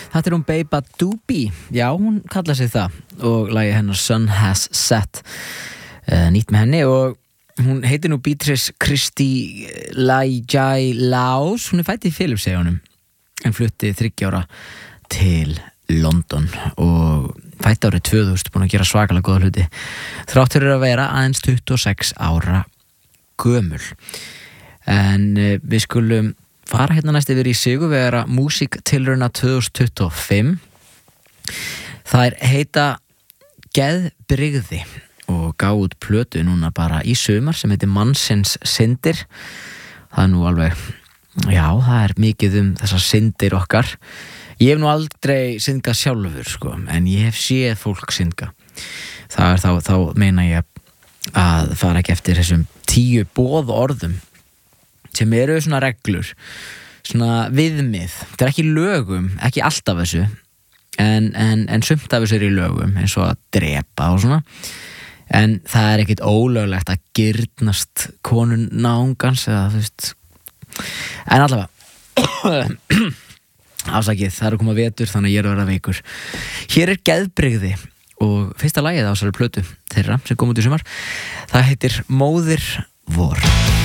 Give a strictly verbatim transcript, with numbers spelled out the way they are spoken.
Þetta er hún Beba Doobie, já hún kallar sig það og lagið hennar Sun Has Set uh, nýtt með henni og hún heitir nú Beatrice Christie Lajai Laos, hún er fædd í Filippseyjunum en flutti þriggja ára til London og fædd árið tvö þúsund, búin að gera svakalega góða hluti þrátt fyrir að vera aðeins tuttugu og sex ára gömul en uh, við skulum fara hérna næst yfir í sigurvegara músíktilrauna tvö þúsund tuttugu og fimm. Það er heita Geðbrigði og gáðu út plötu núna bara í sumar sem heitir Mannsins syndir. Það er nú alveg, já, það er mikið um þessar syndir okkar. Ég hef nú aldrei syndgað sjálfur, sko, en ég hef séð fólk syndga. Það er þá, þá meina ég að fara ekki eftir þessum tíu boðorðum sem eru svona reglur, svona viðmið. Þetta er ekki lögum, ekki alltaf þessu, en, en, en sumt af þessu er í lögum, eins og að drepa og svona. En það er ekkit ólöglegt að girnast konun náungans, eða þú veist. En allavega, afsakið, það er að koma vetur, þannig að ég er að vera veikur. Hér er Geðbrigði og fyrsta lagið á þessari plötu þeirra sem kom út í sumar. Það heitir Móðir vor.